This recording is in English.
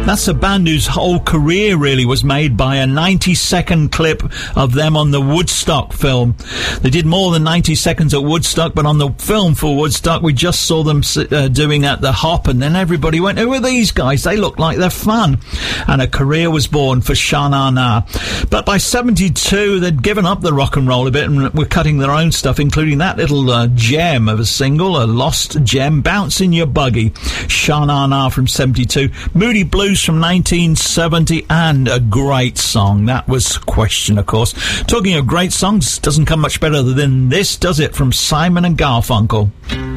That's a band whose whole career really was made by a 90-second clip of them on the Woodstock film. They did more than 90 seconds at Woodstock, but on the film for Woodstock, we just saw them doing at the Hop, and then everybody went, who are these guys? They look like they're fun. And a career was born for Sha Na Na. But by 72, they'd given up the rock and roll a bit and were cutting their own stuff, including that little gem of a single, a lost gem, Bounce in Your Buggy. Sha Na Na from 72. Moody Blues from 1970, and a great song. That was Question, of course. Talking of great songs, doesn't come much better than this, does it? From Simon and Garfunkel.